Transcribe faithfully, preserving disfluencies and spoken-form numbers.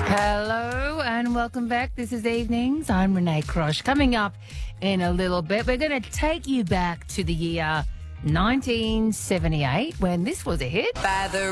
Hello and welcome back. This is Evenings. I'm Renee Crosh. Coming up in a little bit, we're going to take you back to the year nineteen seventy-eight when this was a hit. By the